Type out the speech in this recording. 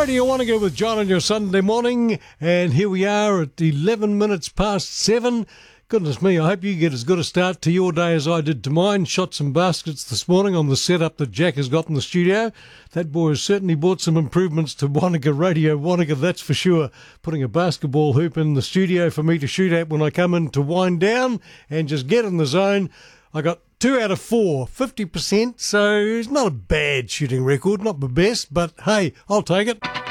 Radio Wanaka with John on your Sunday morning, and here we are at 11 minutes past 7. Goodness me, I hope you get as good a start to your day as I did to mine. Shot some baskets this morning on the setup that Jack has got in the studio. That boy has certainly brought some improvements to Wanaka Radio Wanaka, that's for sure. Putting a basketball hoop in the studio for me to shoot at when I come in to wind down and just get in the zone. I got 2 out of 4, 50%, so it's not a bad shooting record, not the best, but hey, I'll take it.